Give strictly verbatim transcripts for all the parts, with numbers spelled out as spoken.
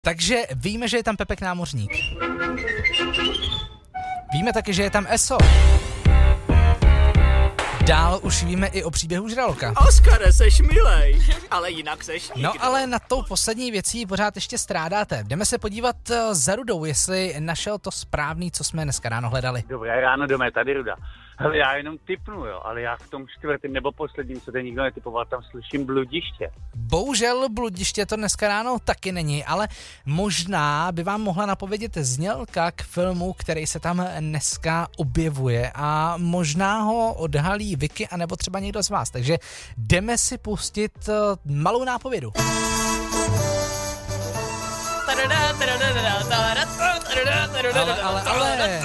Takže víme, že je tam Pepek Námořník. Víme taky, že je tam Eso. Dál už víme i o příběhu Žraloka. Oskare, seš milej, ale jinak seš nikdo. No ale na tou poslední věcí pořád ještě strádáte. Jdeme se podívat za Rudou, jestli našel to správný, co jsme dneska ráno hledali. Dobré ráno, doma, tady Ruda. Hele, já jenom tipnu, jo, ale já v tom čtvrtém nebo posledním, co ten nikdo netipoval, tam slyším Bludiště. Bohužel Bludiště to dneska ráno taky není, ale možná by vám mohla napovědět znělka k filmu, který se tam dneska objevuje a možná ho odhalí Vicky anebo třeba někdo z vás, takže jdeme si pustit malou nápovědu. Ale, ale, ale,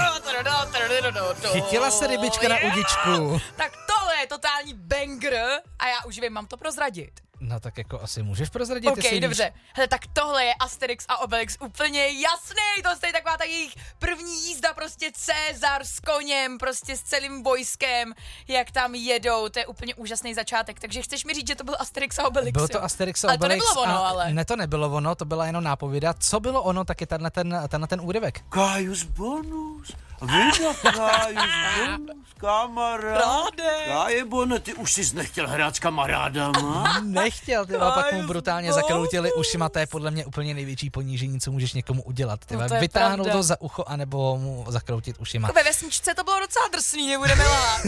chytila se rybička na udičku. Tak tohle je totální banger a já už vím, mám to prozradit. No tak jako asi můžeš prozradit, Ok, dobře. Hele, tak tohle je Asterix a Obelix úplně jasný, to je taková ta jejich první jízda, prostě Cezar s koněm, prostě s celým vojskem, jak tam jedou, to je úplně úžasný začátek, takže chceš mi říct, že to byl Asterix a Obelix? Bylo to Asterix a ale Obelix. Ale to nebylo ono, ale. Ne, to nebylo ono, to byla jenom nápověda. Co bylo ono, tak je tenhle ten, tenhle ten úryvek. Caius Bonus, Vida Caius Bonus, kamarád. Caje Bonus, ty už jsi nechtěl hrát s kamarádama? Nechtěl, ty pak mu brutálně zakroutili ušima, to je podle mě úplně největší ponížení, co můžeš někomu udělat. Ty no to vytáhnout pravda. to za ucho, anebo mu zakroutit ušima. Ve vesničce to bylo docela drsný, nebudeme lhát.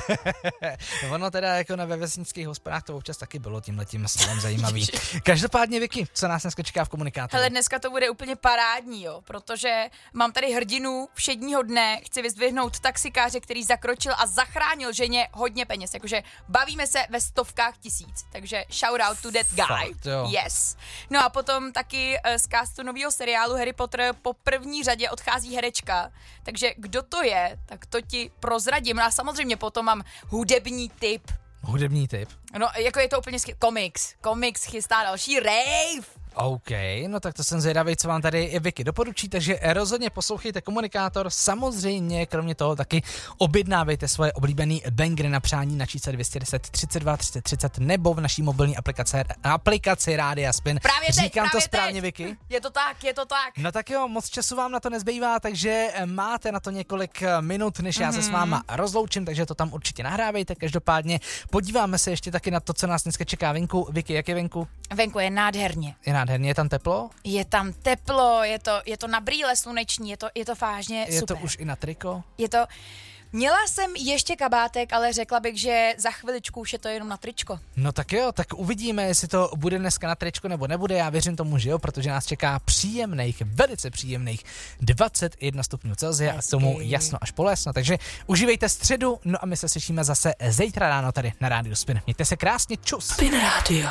Ono teda jako na ve vesnických hospodách to občas taky bylo tímhletím stylem zajímavý. Každopádně Vicky, co nás dneska čeká v komunikátoru? Hele, dneska to bude úplně parádní, jo, protože mám tady hrdinu všedního dne, chci vyzdvihnout taxikáře, který zakročil a zachránil ženě hodně peněz, jakože bavíme se ve stovkách tisíc, takže shout out to that guy. Fakt, jo. Yes. No a potom taky uh, z castu nového seriálu Harry Potter po první řadě odchází herečka, takže kdo to je, tak to ti prozradím. No a samozřejmě potom mám hudební tip. Hudební tip. No, jako je to úplně skvělý. Komiks. Komiks chystá další rave. OK, no tak to jsem zvědavý, co vám tady i Vicky doporučí, takže rozhodně poslouchejte komunikátor, samozřejmě kromě toho taky objednávejte svoje oblíbený bangry na přání na číslo dvě deset třicet dva třicet třicet nebo v naší mobilní aplikaci, aplikaci Rádia Spin. Právě teď, Říkám právě to správně, teď. Vicky? Je to tak, je to tak. No tak jo, moc času vám na to nezbývá, takže máte na to několik minut, než já mm-hmm. se s váma rozloučím, takže to tam určitě nahrávejte. Každopádně podíváme se ještě taky na to, co nás dneska čeká venku. Vicky, jak je venku? Venku je nádherně. Je nádherně, je tam teplo? Je tam teplo, je to, je to na brýle sluneční, je to, je to vážně je super. Je to už i na triko? Je to... Měla jsem ještě kabátek, ale řekla bych, že za chviličku už je to jenom na tričko. No tak jo, tak uvidíme, jestli to bude dneska na tričko nebo nebude. Já věřím tomu, že jo, protože nás čeká příjemných, velice příjemných dvacet jedna stupňů Celsia a tomu jasno až polesno. Takže užívejte středu, no a my se slyšíme zase zítra ráno tady na Rádiu Spin. Mějte se krásně, čus. Spin Radio.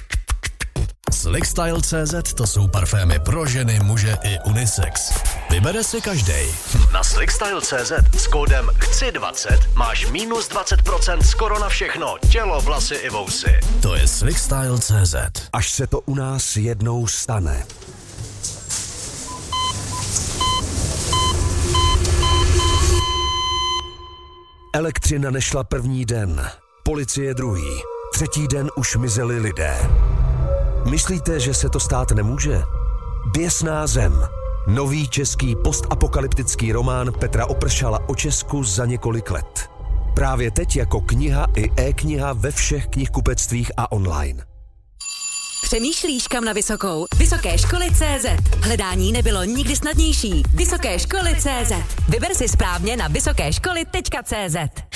Slickstyle tečka cé zet to jsou parfémy pro ženy, muže i unisex. Vybere si každej. Na slickstyle tečka cé zet s kódem chci dvacet máš minus dvacet procent skoro na všechno. Tělo, vlasy i vousy. To je Slickstyle tečka cé zet. Až se to u nás jednou stane. Elektřina nešla první den, policie druhý, třetí den už mizeli lidé. Myslíte, že se to stát nemůže? Běsná zem. Nový český postapokalyptický román Petra Opršala o Česku za několik let. Právě teď jako kniha i e-kniha ve všech knihkupectvích a online. Přemýšlíš, kam na vysokou? Vysoké školy tečka cé zet. Hledání nebylo nikdy snadnější. Vysoké školy tečka cé zet. Vyber si správně na vysoké školy tečka cé zet.